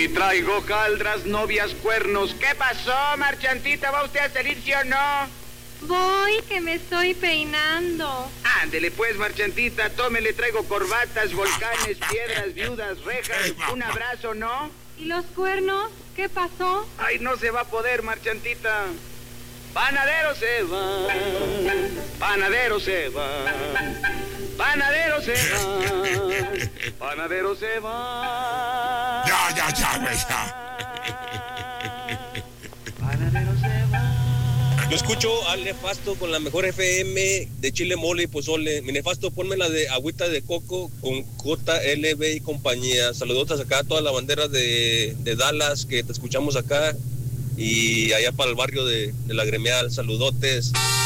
Si traigo caldras, novias, cuernos. ¿Qué pasó, marchantita? ¿Va usted a salir, sí o no? Voy, que me estoy peinando. Ándele pues, marchantita, tómele, traigo corbatas, volcanes, piedras, viudas, rejas, un abrazo, ¿no? ¿Y los cuernos? ¿Qué pasó? Ay, no se va a poder, marchantita. Panadero se va, panadero se va, panadero se va, panadero se va. Ya, güey, ya. Panadero se va. Yo escucho al Nefasto con la mejor FM de chile, mole y pozole. Mi Nefasto, ponme la de agüita de coco con JLB y compañía. Saludotas acá a toda la bandera de Dallas que te escuchamos acá y allá para el barrio de la Gremial. Saludotes.